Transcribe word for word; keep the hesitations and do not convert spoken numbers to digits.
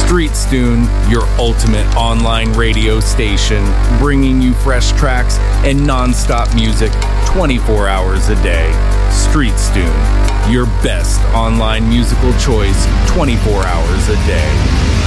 Streetstune, your ultimate online radio station, bringing you fresh tracks and non-stop music twenty-four hours a day. Streetstune, your best online musical choice twenty-four hours a day.